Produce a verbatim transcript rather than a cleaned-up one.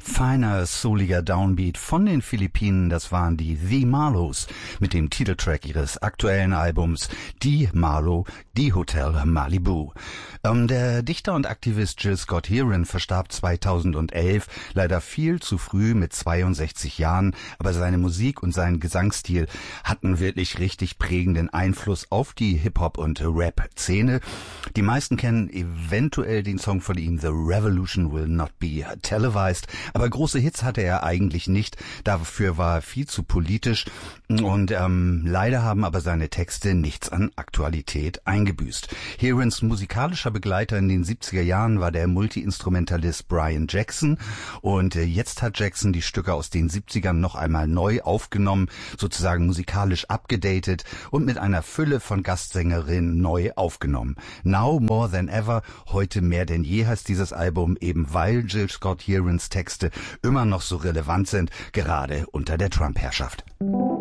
Feiner, souliger Downbeat von den Philippinen, das waren die The Marlows mit dem Titeltrack ihres aktuellen Albums Die Marlow, die Hotel Malibu. Ähm, der Dichter und Aktivist Gil Scott-Heron verstarb zweitausendelf, leider viel zu früh mit zweiundsechzig Jahren, aber seine Musik und sein Gesangsstil hatten wirklich richtig prägenden Einfluss auf die Hip-Hop- und Rap-Szene. Die meisten kennen eventuell den Song von ihm, The Revolution Will Not Be Televised, aber große Hits hatte er eigentlich nicht. Dafür war er viel zu politisch und ähm, leider haben aber seine Texte nichts an Aktualität eingebüßt. Herons musikalischer Begleiter in den siebziger Jahren war der Multi-Instrumentalist Brian Jackson und äh, jetzt hat Jackson die Stücke aus den siebzigern noch einmal neu aufgenommen, sozusagen musikalisch abgedatet und mit einer Fülle von Gastsängerinnen neu aufgenommen. Now More Than Ever, heute mehr denn je heißt dieses Album, eben weil Gil Scott-Herons Texte immer noch so relevant sind, gerade unter der Trump-Herrschaft.